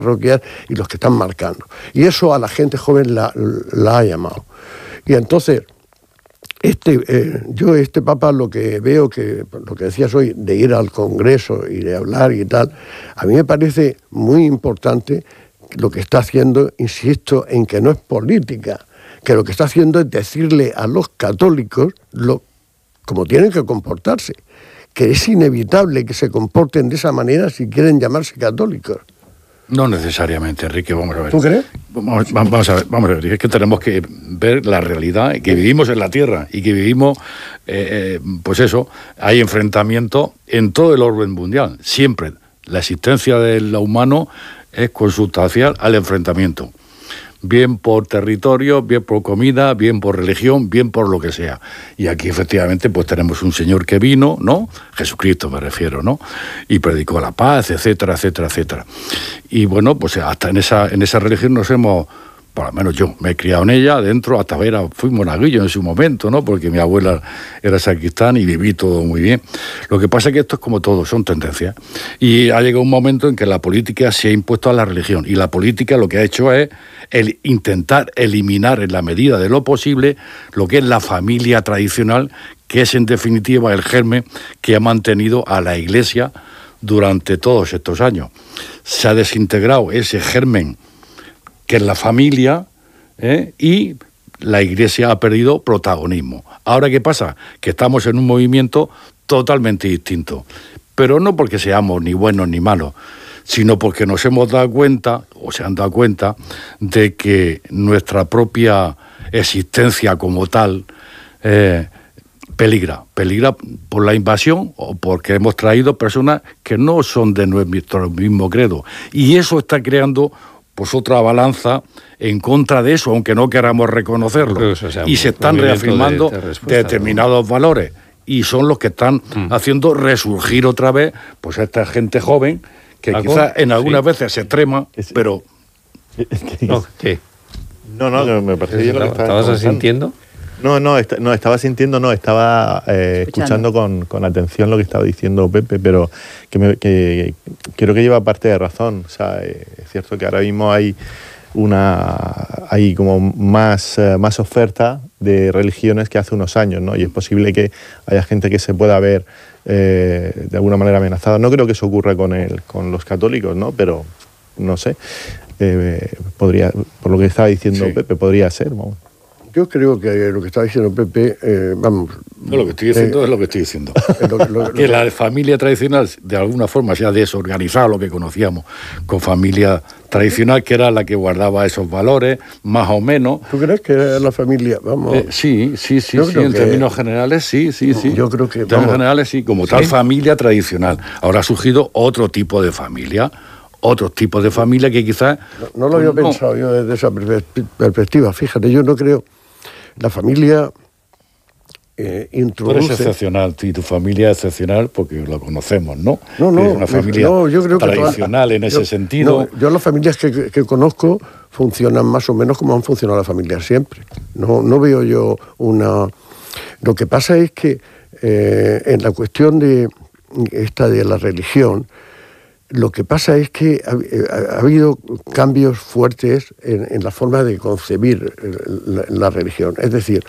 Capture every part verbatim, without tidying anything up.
parroquial y los que están marcando. Y eso a la gente joven la, la ha llamado. Y entonces, este, eh, yo este Papa lo que veo, que lo que decías hoy, de ir al Congreso y de hablar y tal, a mí me parece muy importante lo que está haciendo, insisto, en que no es política, que lo que está haciendo es decirle a los católicos lo, cómo tienen que comportarse, que es inevitable que se comporten de esa manera si quieren llamarse católicos. No necesariamente, Enrique, vamos a ver. ¿Tú crees? Vamos, vamos a ver, vamos a ver, es que tenemos que ver la realidad, que vivimos en la tierra y que vivimos, eh, pues eso, hay enfrentamiento en todo el orden mundial, siempre. La existencia de lo humano es consustancial al enfrentamiento. Bien por territorio, bien por comida, bien por religión, bien por lo que sea. Y aquí efectivamente pues tenemos un señor que vino, ¿no? Jesucristo me refiero, ¿no? Y predicó la paz, etcétera, etcétera, etcétera. Y bueno, pues hasta en esa, en esa religión nos hemos, por lo menos yo, me he criado en ella, dentro, hasta ver, fui monaguillo en su momento, ¿no? Porque mi abuela era sacristán y viví todo muy bien. Lo que pasa es que esto es como todo, son tendencias. Y ha llegado un momento en que la política se ha impuesto a la religión. Y la política lo que ha hecho es el intentar eliminar en la medida de lo posible lo que es la familia tradicional, que es en definitiva el germen que ha mantenido a la Iglesia durante todos estos años. Se ha desintegrado ese germen que es la familia, ¿eh? Y la Iglesia ha perdido protagonismo. Ahora, ¿qué pasa? Que estamos en un movimiento totalmente distinto, pero no porque seamos ni buenos ni malos, sino porque nos hemos dado cuenta, o se han dado cuenta, de que nuestra propia existencia como tal eh, peligra. Peligra por la invasión o porque hemos traído personas que no son de nuestro mismo credo. Y eso está creando pues otra balanza en contra de eso, aunque no queramos reconocerlo. Eso, o sea, y se están reafirmando de, de determinados ¿no? valores. Y son los que están mm. haciendo resurgir otra vez pues esta gente joven que ¿Algo? quizás en algunas sí. veces se extrema, sí. pero... No, ¿qué? No, no, que me parece bien lo que estabas ¿Estabas sintiendo? No, no, est- no, estaba sintiendo, no, estaba eh, escuchando con, con atención lo que estaba diciendo Pepe, pero que, me, que creo que lleva parte de razón. O sea, eh, es cierto que ahora mismo hay una hay como más, eh, más oferta de religiones que hace unos años, ¿no? Y es posible que haya gente que se pueda ver eh, de alguna manera amenazada. No creo que eso ocurra con el, con los católicos, ¿no? Pero no sé. Eh, podría, por lo que estaba diciendo sí. Pepe, podría ser, vamos. Yo creo que lo que está diciendo Pepe, eh, vamos... No, lo que estoy diciendo eh, es lo que estoy diciendo. Lo, lo, lo, que la familia tradicional, de alguna forma, se ha desorganizado lo que conocíamos con familia tradicional, que era la que guardaba esos valores, más o menos. ¿Tú crees que la familia, vamos... Eh, sí, sí, sí, sí en que, términos generales, sí, sí, sí. Yo creo que... En términos generales, sí, como ¿sí? tal familia tradicional. Ahora ha surgido otro tipo de familia, otros tipos de familia que quizás... No, no lo había no. pensado yo desde esa perspectiva, fíjate, yo no creo... La familia eh, introduce... Tú eres excepcional, y tu familia es excepcional porque lo conocemos, ¿no? No, no. Es una familia no, yo creo tradicional que toda, en ese yo, sentido. No, yo las familias que, que conozco funcionan más o menos como han funcionado las familias siempre. No, no veo yo una... Lo que pasa es que eh, en la cuestión de esta de la religión, lo que pasa es que ha, ha, ha habido cambios fuertes en, en la forma de concebir la, la religión. Es decir,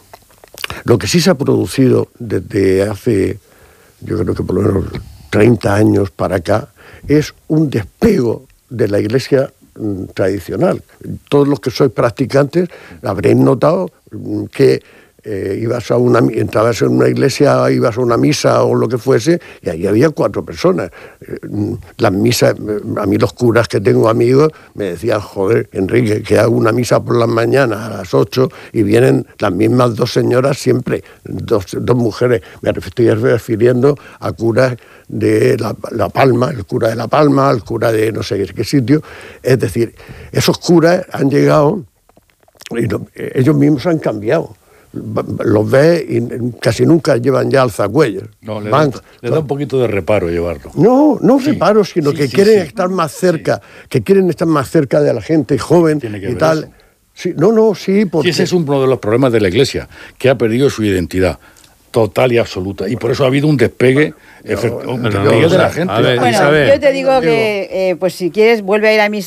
lo que sí se ha producido desde hace, yo creo que por lo menos treinta años para acá, es un despego de la Iglesia mm, tradicional. Todos los que sois practicantes habréis notado mm, que Eh, ibas a una, entrabas en una iglesia, ibas a una misa o lo que fuese, y ahí había cuatro personas. Eh, las misas, a mí los curas que tengo amigos me decían, joder, Enrique, que hago una misa por las mañanas a las ocho y vienen las mismas dos señoras siempre, dos, dos mujeres. Me estoy refiriendo a curas de la, la Palma, el cura de La Palma, el cura de no sé qué sitio. Es decir, esos curas han llegado y no, ellos mismos han cambiado. Los ves y casi nunca llevan ya alzacuellos. No, le, Van, da, le da un poquito de reparo llevarlo. No, no sí. reparo, sino sí, que sí, quieren sí. estar más cerca, sí. que quieren estar más cerca de la gente joven y tal. Eso. Sí, no, no, sí, porque... Sí, ese es uno de los problemas de la Iglesia, que ha perdido su identidad. total y absoluta. Y por eso ha habido un despegue, No, efect- un no, despegue no, de la a gente. ver, Bueno, Isabel. yo te digo que, eh, pues si quieres, vuelve a ir a misa.